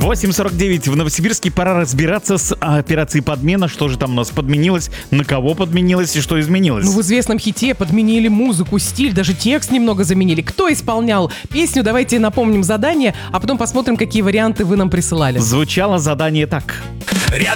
8:49 в Новосибирске. Пора разбираться с операцией подмена. Что же там у нас подменилось, на кого подменилось и что изменилось? Ну, в известном хите подменили музыку, стиль, даже текст немного заменили. Кто исполнял песню? Давайте напомним задание, а потом посмотрим, какие варианты вы нам присылали. Звучало задание так. Рядом